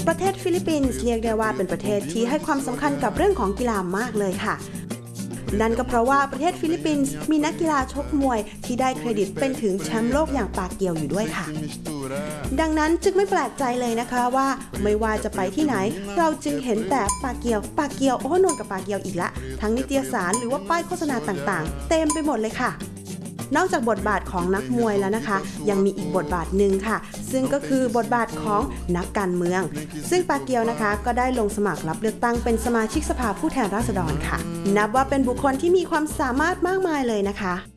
ประเทศฟิลิปปินส์เรียกได้ว่าเป็นประเทศที่ให้ความสำคัญกับเรื่องของกีฬามากเลยค่ะนั่นก็เพราะว่าประเทศฟิลิปปินส์มีนักกีฬาชกมวยที่ได้เครดิตเป็นถึงแชมป์โลกอย่างปาเกียวอยู่ด้วยค่ะดังนั้นจึงไม่แปลกใจเลยนะคะว่าไม่ว่าจะไปที่ไหนเราจึงเห็นแต่ปาเกียวโอ้โนนกับปาเกียวอีกละทั้งนิตยสารหรือว่าป้ายโฆษณาต่างๆเต็มไปหมดเลยค่ะนอกจากบทบาทของนักมวยแล้วนะคะยังมีอีกบทบาทหนึ่งค่ะซึ่งก็คือบทบาทของนักการเมืองซึ่งปาเกียวนะคะก็ได้ลงสมัครรับเลือกตั้งเป็นสมาชิกสภาผู้แทนราษฎรค่ะนับว่าเป็นบุคคลที่มีความสามารถมากมายเลยนะคะ